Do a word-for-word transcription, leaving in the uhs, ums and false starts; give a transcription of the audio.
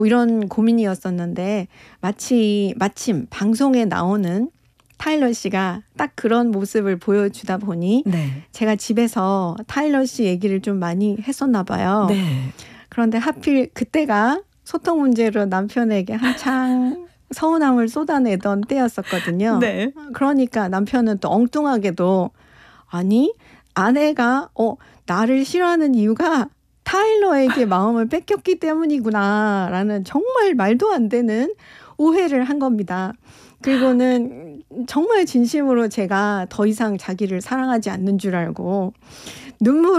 이런 고민이었었는데 마치 마침 방송에 나오는 타일러 씨가 딱 그런 모습을 보여주다 보니 네. 제가 집에서 타일러 씨 얘기를 좀 많이 했었나 봐요. 네. 그런데 하필 그때가 소통 문제로 남편에게 한창 서운함을 쏟아내던 때였었거든요. 네. 그러니까 남편은 또 엉뚱하게도 아니 아내가 어 나를 싫어하는 이유가 타일러에게 마음을 뺏겼기 때문이구나 라는 정말 말도 안 되는 오해를 한 겁니다. 그리고는 정말 진심으로 제가 더 이상 자기를 사랑하지 않는 줄 알고 눈물